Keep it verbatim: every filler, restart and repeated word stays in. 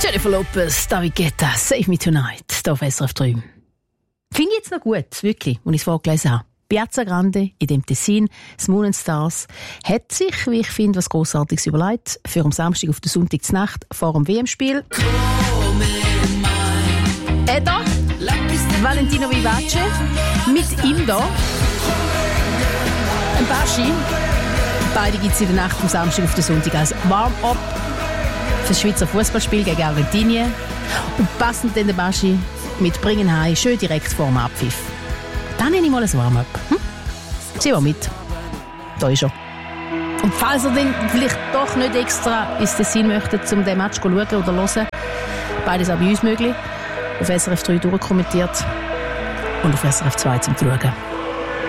Jennifer Lopez, David Guetta, Save Me Tonight, hier auf S R F drei. Finde ich jetzt noch gut, wirklich, als ich es vorgelesen habe. Piazza Grande in dem Tessin, das Moon and Stars, hat sich, wie ich finde, was Grossartiges überlegt für am Samstag auf der Sonntagnacht vor dem W M-Spiel. Eda, Valentino Vivace, mit ihm da, ein Baschi. Beide gibt es in der Nacht vom Samstag auf den Sonntag als Warm-up für das Schweizer Fußballspiel gegen Argentinien. Und passend dann der Baschi mit Bringen heim, schön direkt vor dem Abpfiff. Dann nehme ich mal ein Warm-up. Hm? Zieh mal mit. Da ist er. Und falls ihr dann vielleicht doch nicht extra ins Tessin möchtet, um den Match zu schauen oder zu hören, beides auch bei uns möglich. Auf S R F drei durchkommentiert und auf S R F zwei zum Schauen.